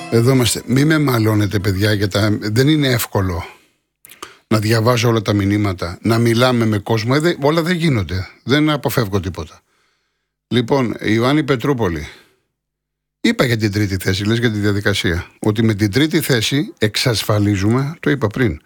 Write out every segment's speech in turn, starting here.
Εδώ είμαστε. Μη με μαλώνετε, παιδιά, γιατί δεν είναι εύκολο να διαβάζω όλα τα μηνύματα, να μιλάμε με κόσμο. Όλα δεν γίνονται. Δεν αποφεύγω τίποτα. Λοιπόν, Ιωάννη Πετρούπολη. Είπα για την τρίτη θέση, λες για τη διαδικασία. Ότι με την τρίτη θέση εξασφαλίζουμε, το είπα πριν,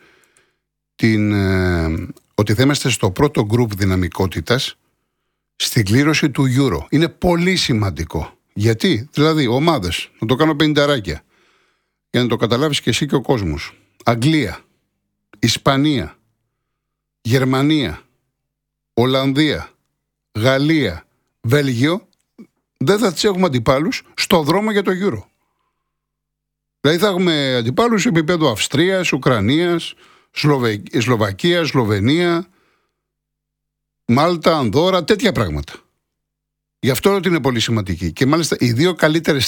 ότι θα είμαστε στο πρώτο γκρουπ δυναμικότητας στην κλήρωση του Euro. Είναι πολύ σημαντικό. Γιατί, δηλαδή, ομάδες, να το κάνω 50 για να το καταλάβεις και εσύ και ο κόσμος. Αγγλία, Ισπανία, Γερμανία, Ολλανδία, Γαλλία, Βέλγιο, δεν θα τις έχουμε αντιπάλους στο δρόμο για το Euro. Δηλαδή θα έχουμε αντιπάλους σε επίπεδο Αυστρίας, Ουκρανίας, Σλοβακία, Σλοβενία, Μάλτα, Ανδόρα, τέτοια πράγματα. Γι' αυτό ότι είναι πολύ σημαντική. Και μάλιστα οι δύο καλύτερες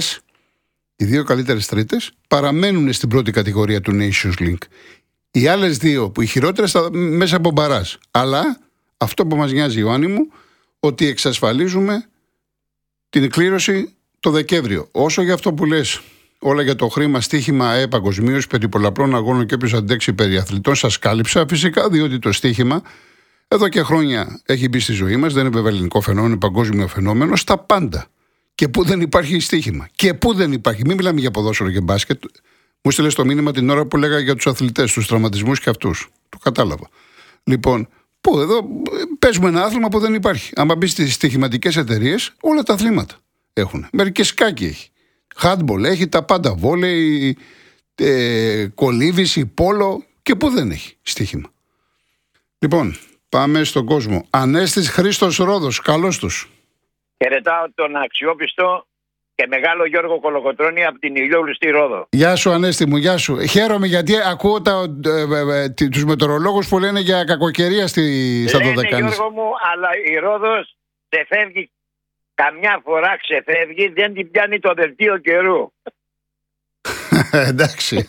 τρίτες παραμένουν στην πρώτη κατηγορία του Nations League. Οι άλλες δύο, που οι χειρότερες, μέσα από μπαράζ. Αλλά αυτό που μας νοιάζει, Ιωάννη μου, ότι εξασφαλίζουμε την κλήρωση το Δεκέμβριο. Όσο για αυτό που λες, όλα για το χρήμα, στοίχημα παγκοσμίως, περί πολλαπλών αγώνων και όποιος αντέξει περί αθλητών, σας κάλυψα. Φυσικά, διότι το στοίχημα εδώ και χρόνια έχει μπει στη ζωή μας. Δεν είναι βέβαια ελληνικό φαινόμενο, είναι παγκόσμιο φαινόμενο στα πάντα. Και πού δεν υπάρχει στοίχημα. Και πού δεν υπάρχει. Μην μιλάμε για ποδόσφαιρο και μπάσκετ. Μου στείλε το μήνυμα την ώρα που λέγα για τους αθλητές, τους τραυματισμούς και αυτούς. Το κατάλαβα. Λοιπόν, πού εδώ παίζουμε ένα άθλημα που δεν υπάρχει. Άμα μπει στις στοιχηματικές εταιρείες, όλα τα αθλήματα έχουν. Μερικές σκάκι έχει. Handball έχει, τα πάντα. Βόλεϊ, κολύβηση, πόλο. Και πού δεν έχει στοίχημα. Λοιπόν, πάμε στον κόσμο. Ανέστης Χρήστος Ρόδος, καλώς τους. Χαιρετάω τον αξιόπιστο και μεγάλο Γιώργο Κολοκοτρώνη από την Ηλιόλου στη Ρόδο. Γεια σου, Ανέστη μου, γεια σου. Χαίρομαι γιατί ακούω τους μετεωρολόγους που λένε για κακοκαιρία στα Δωδεκάνησα. Γιώργο μου, αλλά η Ρόδος ξεφεύγει, καμιά φορά ξεφεύγει, δεν την πιάνει το δελτίο καιρού. Εντάξει.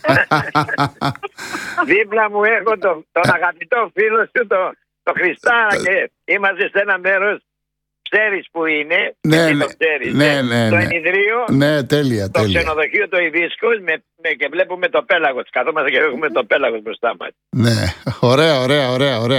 Δίπλα μου έχω τον αγαπητό φίλο σου, το Χριστάρα, και είμαστε σε ένα μέρος. Ξέρεις που είναι, το ξέρεις, το ενιδρίο, το ξενοδοχείο, το Ιδίσκος, και βλέπουμε το πέλαγος. Καθόμαστε και έχουμε το πέλαγος μπροστά μας. Ναι, ωραία.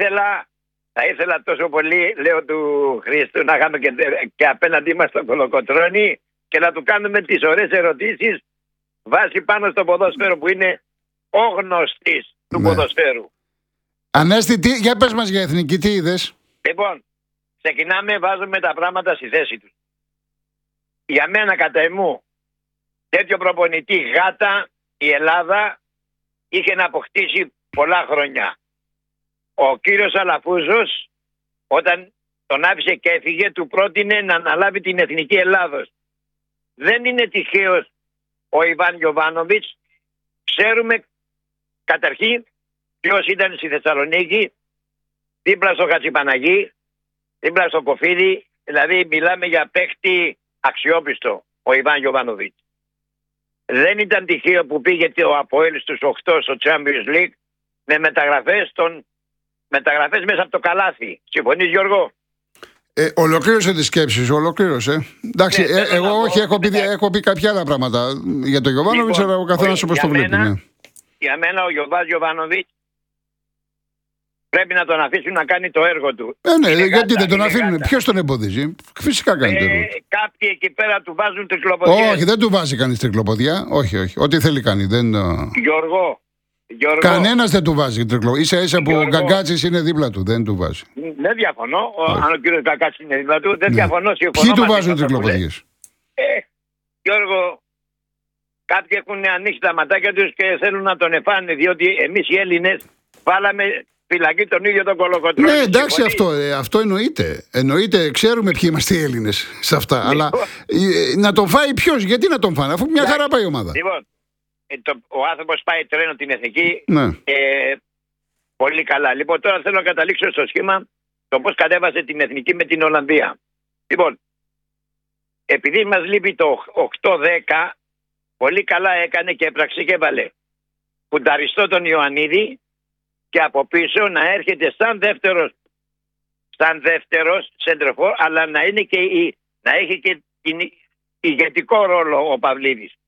Θα ήθελα τόσο πολύ, λέω του Χρήστου, να είχαμε και απέναντί μας τον Κολοκοτρώνη και να του κάνουμε τις ωραίες ερωτήσεις βάσει πάνω στο ποδόσφαιρο που είναι ο γνωστής του ποδοσφαίρου. Ανέστη, για πες μας για εθνική, τι είδες? Λοιπόν, ξεκινάμε, βάζουμε τα πράγματα στη θέση τους. Για μένα, κατά εμού, τέτοιο προπονητή γάτα η Ελλάδα είχε να αποκτήσει πολλά χρόνια. Ο κύριος Αλαφούζος, όταν τον άφησε και έφυγε, του πρότεινε να αναλάβει την εθνική Ελλάδος. Δεν είναι τυχαίος ο Ιβάν Γιοβάνοβιτς. Ξέρουμε καταρχήν ποιος ήταν στη Θεσσαλονίκη, δίπλα στο Χατζηπαναγή, δίπλα στο Κοφίδη. Δηλαδή μιλάμε για παίχτη αξιόπιστο ο Ιβάν Γιοβάνοβιτς. Δεν ήταν τυχαίο που πήγε ο Αποέλ στους 8 στο Champions League με μεταγραφές μέσα από το καλάθι. Συμφωνείς, Γιώργο? Ολοκλήρωσε τις σκέψεις, ολοκλήρωσε. Εντάξει, εγώ όχι, έχω πει κάποια άλλα πράγματα για τον Γιοβάνοβιτς, αλλά ο καθένας όπως το βλέπει. Για μένα ο Γιοβάνοβιτς πρέπει να τον αφήσουν να κάνει το έργο του. Ναι, γιατί δεν τον αφήνουν? Ποιος τον εμποδίζει? Φυσικά κάνει το έργο. Κάποιοι εκεί πέρα του βάζουν τρικλοποδιά. Όχι, δεν του βάζει κανείς τρικλοποδιά. Όχι. Ό,τι θέλει κάνει. Γιώργο. Κανένας δεν του βάζει τρικλοποδιά. Ίσα που ο Γκαγκάτσης είναι δίπλα του. Δεν του βάζει. Δεν διαφωνώ. Αν ο κύριος Γκαγκάτσης είναι δίπλα του, δεν διαφωνώ. Ποιοι του βάζουν τρικλοποδιές? Γιώργο, κάποιοι έχουν ανοίξει τα ματάκια τους και θέλουν να τον εφάνε, διότι εμείς οι Έλληνες βάλαμε φυλακή τον ίδιο τον Κολοκοτρώνη. Ναι, εντάξει, αυτό εννοείται. Εννοείται, ξέρουμε ποιοι είμαστε οι Έλληνες σε αυτά. Αλλά να τον φάει ποιος? Γιατί να τον φάνε, αφού μια χαρά πάει η ομάδα? Λοιπόν, ο άνθρωπος πάει τρένο την εθνική. Ναι. Πολύ καλά. Λοιπόν, τώρα θέλω να καταλήξω στο σχήμα το πώς κατέβασε την εθνική με την Ολλανδία. Λοιπόν, επειδή μας λείπει το 8-10, πολύ καλά έκανε και έπραξε και έβαλε κουνταριστό τον Ιωαννίδη και από πίσω να έρχεται σαν δεύτερος σεντρεφόρ, αλλά να έχει και ηγετικό ρόλο ο Παυλίδης.